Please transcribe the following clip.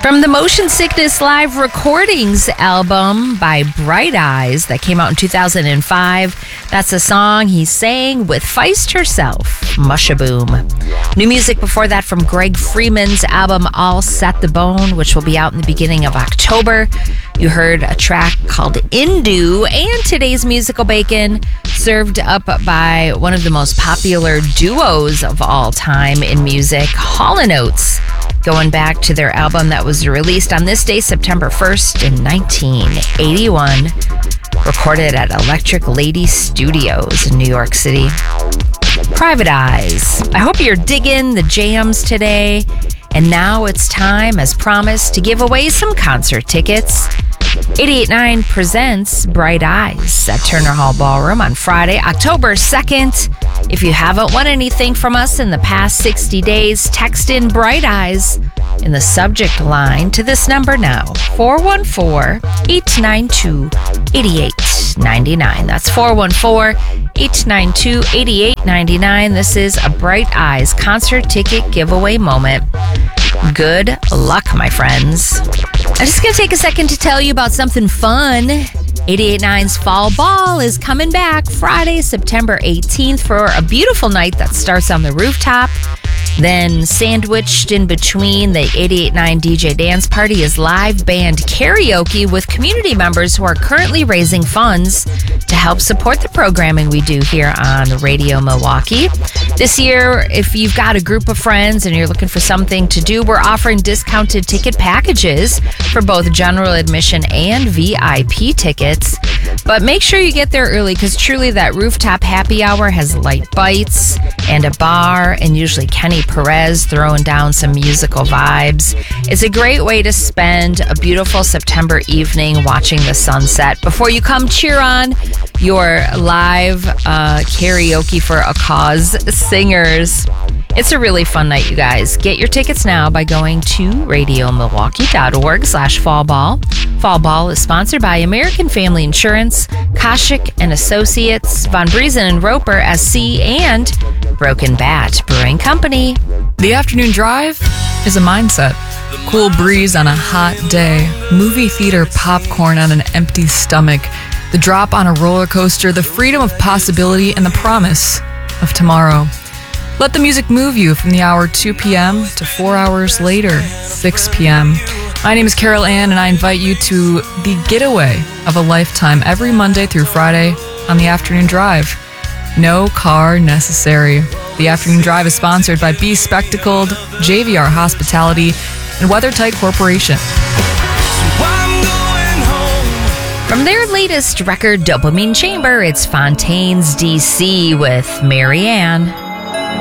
From the Motion Sickness Live Recordings album by Bright Eyes that came out in 2005, that's a song he sang with Feist herself, Mushaboom. New music before that from Greg Freeman's album All Set the Bone, which will be out in the beginning of October. You heard a track called Indu, and today's musical bacon served up by one of the most popular duos of all time in music, Hall & Oates, going back to their album that was released on this day, September 1st in 1981, recorded at Electric Lady Studios in New York City. Private Eyes. I hope you're digging the jams today. And now it's time, as promised, to give away some concert tickets. 88.9 presents Bright Eyes at Turner Hall Ballroom on Friday, October 2nd. If you haven't won anything from us in the past 60 days, text in Bright Eyes in the subject line to this number now, 414-892-8899. That's 414-892-8899. This is a Bright Eyes concert ticket giveaway moment. Good luck, my friends. I'm just going to take a second to tell you about something fun. 88.9's Fall Ball is coming back Friday, September 18th for a beautiful night that starts on the rooftop. Then sandwiched in between the 88.9 DJ Dance Party is live band karaoke with community members who are currently raising funds to help support the programming we do here on Radio Milwaukee. This year, if you've got a group of friends and you're looking for something to do, we're offering discounted ticket packages for both general admission and VIP tickets. But make sure you get there early, because truly that rooftop happy hour has light bites and a bar, and usually Kenny Perez throwing down some musical vibes. It's a great way to spend a beautiful September evening watching the sunset before you come cheer on your live karaoke for a cause singers. It's a really fun night, you guys. Get your tickets now by going to radiomilwaukee.org/fallball. Fall Ball is sponsored by American Family Insurance, Koshik and Associates, Von Briesen and Roper SC, and Broken Bat Brewing Company. The afternoon drive is a mindset. Cool breeze on a hot day, movie theater popcorn on an empty stomach, the drop on a roller coaster, the freedom of possibility, and the promise of tomorrow. Let the music move you from the hour 2 p.m. to 4 hours later, 6 p.m. My name is Carol Ann, and I invite you to the getaway of a lifetime every Monday through Friday on the afternoon drive. No car necessary. The afternoon drive is sponsored by Be Spectacled, JVR Hospitality, and WeatherTight Corporation. From their latest record, Dopamine Chamber, it's Fontaines DC with Marianne.